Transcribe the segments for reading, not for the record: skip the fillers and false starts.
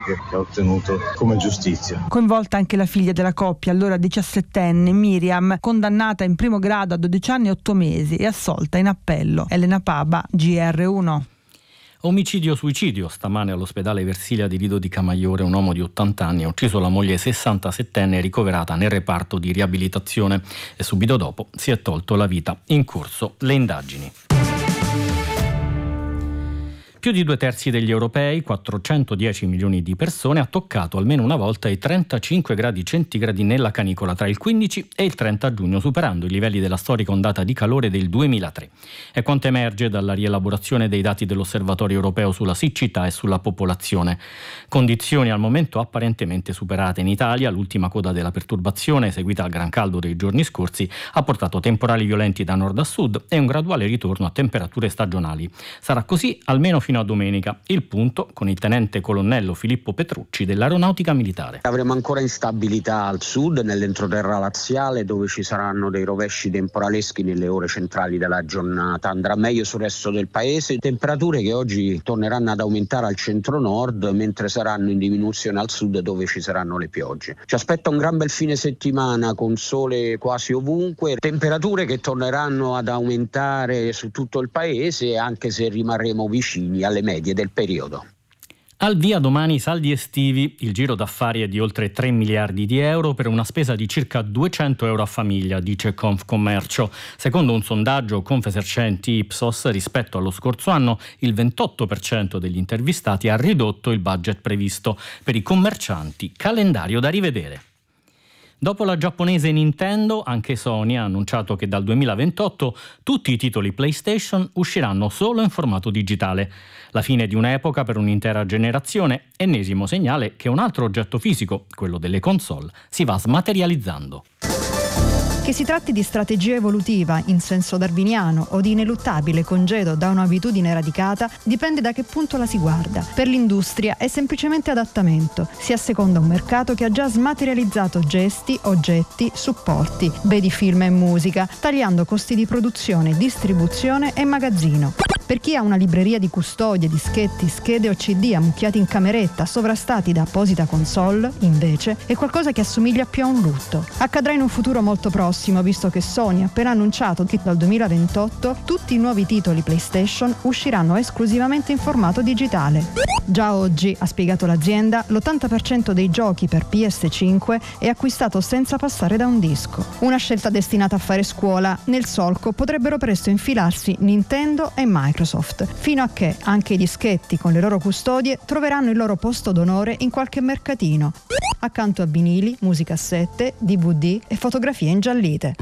che ha ottenuto come giustizia. Coinvolta anche la figlia della coppia, allora 17enne, Miriam, condannata in primo grado a 12 anni e 8 mesi e assolta in appello. Elena Paba, GR1. Omicidio-suicidio. Stamane all'ospedale Versilia di Lido di Camaiore un uomo di 80 anni ha ucciso la moglie 67enne ricoverata nel reparto di riabilitazione e subito dopo si è tolto la vita. In corso le indagini. Più di 2/3 degli europei, 410 milioni di persone, ha toccato almeno una volta i 35 gradi centigradi nella canicola tra il 15 e il 30 giugno, superando i livelli della storica ondata di calore del 2003. È quanto emerge dalla rielaborazione dei dati dell'Osservatorio europeo sulla siccità e sulla popolazione. Condizioni al momento apparentemente superate in Italia. L'ultima coda della perturbazione, seguita al gran caldo dei giorni scorsi, ha portato temporali violenti da nord a sud e un graduale ritorno a temperature stagionali. Sarà così almeno fino a domenica. Il punto con il tenente colonnello Filippo Petrucci dell'Aeronautica Militare. Avremo ancora instabilità al sud, nell'entroterra laziale, dove ci saranno dei rovesci temporaleschi nelle ore centrali della giornata. Andrà meglio sul resto del paese, temperature che oggi torneranno ad aumentare al centro-nord, mentre saranno in diminuzione al sud, dove ci saranno le piogge. Ci aspetta un gran bel fine settimana con sole quasi ovunque, temperature che torneranno ad aumentare su tutto il paese, anche se rimarremo vicini alle medie del periodo. Al via domani i saldi estivi. Il giro d'affari è di oltre 3 miliardi di euro per una spesa di circa 200 euro a famiglia, dice Confcommercio. Secondo un sondaggio Confesercenti Ipsos, rispetto allo scorso anno, il 28% degli intervistati ha ridotto il budget previsto. Per i commercianti, calendario da rivedere. Dopo la giapponese Nintendo, anche Sony ha annunciato che dal 2028 tutti i titoli PlayStation usciranno solo in formato digitale. La fine di un'epoca per un'intera generazione, ennesimo segnale che un altro oggetto fisico, quello delle console, si va smaterializzando. Che si tratti di strategia evolutiva in senso darwiniano o di ineluttabile congedo da un'abitudine radicata dipende da che punto la si guarda. Per l'industria è semplicemente adattamento. Si asseconda un mercato che ha già smaterializzato gesti, oggetti, supporti, vedi film e musica, tagliando costi di produzione, distribuzione e magazzino. Per chi ha una libreria di custodie, dischetti, schede o CD ammucchiati in cameretta, sovrastati da apposita console, invece, è qualcosa che assomiglia più a un lutto. Accadrà in un futuro molto prossimo, visto che Sony ha appena annunciato che dal 2028 tutti i nuovi titoli PlayStation usciranno esclusivamente in formato digitale. Già oggi, ha spiegato l'azienda, l'80% dei giochi per PS5 è acquistato senza passare da un disco. Una scelta destinata a fare scuola. Nel solco potrebbero presto infilarsi Nintendo e Microsoft, fino a che anche i dischetti con le loro custodie troveranno il loro posto d'onore in qualche mercatino, accanto a vinili, musicassette, DVD e fotografie ingiallite.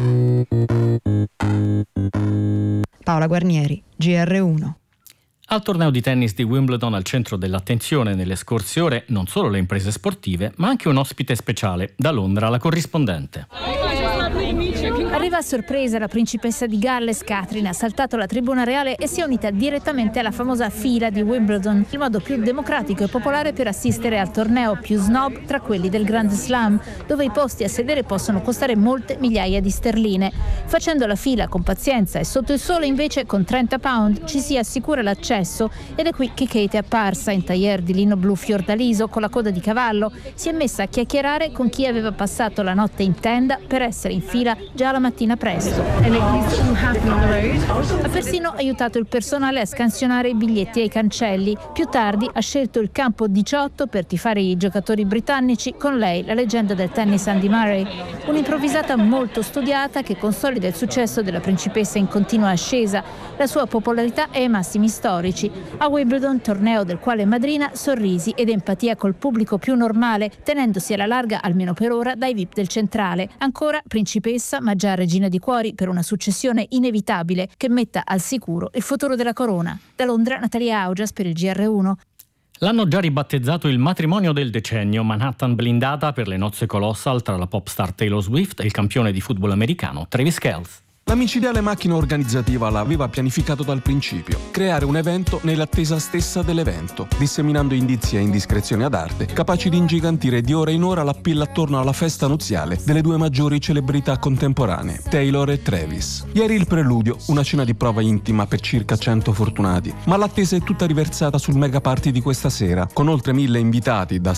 Paola Guarnieri, GR1. Al torneo di tennis di Wimbledon al centro dell'attenzione nelle scorse ore non solo le imprese sportive, ma anche un ospite speciale. Da Londra la corrispondente. Arriva a sorpresa la principessa di Galles, Catherine, ha saltato la tribuna reale e si è unita direttamente alla famosa fila di Wimbledon, il modo più democratico e popolare per assistere al torneo più snob tra quelli del Grand Slam, dove i posti a sedere possono costare molte migliaia di sterline. Facendo la fila con pazienza e sotto il sole invece con 30 pound ci si assicura l'accesso ed è qui che Kate è apparsa in tailleur di lino blu fiordaliso con la coda di cavallo. Si è messa a chiacchierare con chi aveva passato la notte in tenda per essere in fila già la mattina presto. Ha persino aiutato il personale a scansionare i biglietti ai cancelli. Più tardi ha scelto il campo 18 per tifare i giocatori britannici, con lei la leggenda del tennis Andy Murray. Un'improvvisata molto studiata che consolida il successo della principessa in continua ascesa. La sua popolarità è ai massimi storici. A Wimbledon, torneo del quale è madrina, sorrisi ed empatia col pubblico più normale, tenendosi alla larga, almeno per ora, dai VIP del centrale. Ancora principessa, ma già regina di cuori per una successione inevitabile che metta al sicuro il futuro della corona. Da Londra, Natalia Augias per il GR1. L'hanno già ribattezzato il matrimonio del decennio, Manhattan blindata per le nozze colossal tra la pop star Taylor Swift e il campione di football americano Travis Kelce. La micidiale macchina organizzativa l'aveva pianificato dal principio: creare un evento nell'attesa stessa dell'evento, disseminando indizi e indiscrezioni ad arte, capaci di ingigantire di ora in ora l'appeal attorno alla festa nuziale delle due maggiori celebrità contemporanee, Taylor e Travis. Ieri il preludio, una cena di prova intima per circa 100 fortunati, ma l'attesa è tutta riversata sul mega party di questa sera, con oltre 1000 invitati da